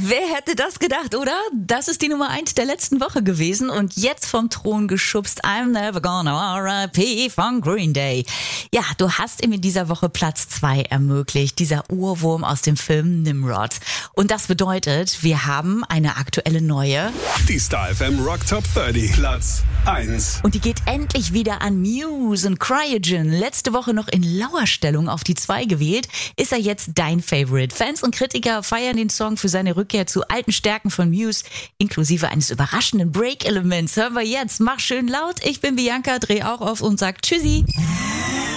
Wer hätte das gedacht, oder? Das ist die Nummer 1 der letzten Woche gewesen und jetzt vom Thron geschubst. I'm never gonna R.I.P. von Green Day. Ja, du hast ihm in dieser Woche Platz 2 ermöglicht, dieser Ohrwurm aus dem Film Nimrod. Und das bedeutet, wir haben eine aktuelle neue. Die Star FM Rock Top 30, Platz 1. Und die geht endlich wieder an Muse und Cryogen. Letzte Woche noch in Lauerstellung auf die 2 gewählt. Ist er jetzt dein Favorite? Fans und Kritiker feiern den Song für seine Rückkehr zu alten Stärken von Muse, inklusive eines überraschenden Break-Elements. Hören wir jetzt. Mach schön laut. Ich bin Bianca, dreh auch auf und sag Tschüssi.